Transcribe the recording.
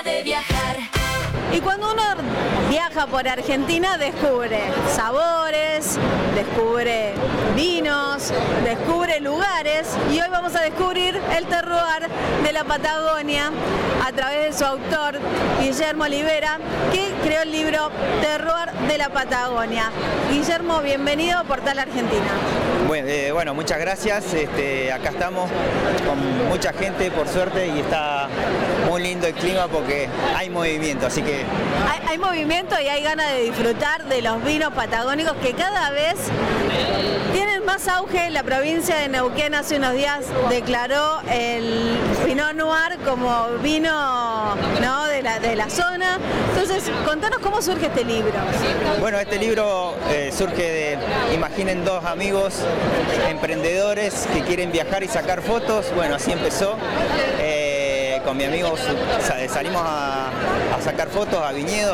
de viajar. Y cuando uno viaja por Argentina descubre sabores, descubre vinos, descubre lugares y hoy vamos a descubrir el terroir de la Patagonia a través de su autor Guillermo Olivera, que creó el libro Terroir de la Patagonia. Guillermo, bienvenido a Portal Argentina. Bueno, muchas gracias. Acá estamos con mucha gente, por suerte, y está muy lindo el clima porque hay movimiento, así que... Hay movimiento y hay ganas de disfrutar de los vinos patagónicos que cada vez tienen más auge. La provincia de Neuquén hace unos días declaró el Pinot Noir como vino, ¿no?, de la zona. Entonces, contanos cómo surge este libro. Bueno, este libro surge de, imaginen, dos amigos emprendedores que quieren viajar y sacar fotos. Bueno, así empezó. Con mi amigo salimos a sacar fotos a viñedos,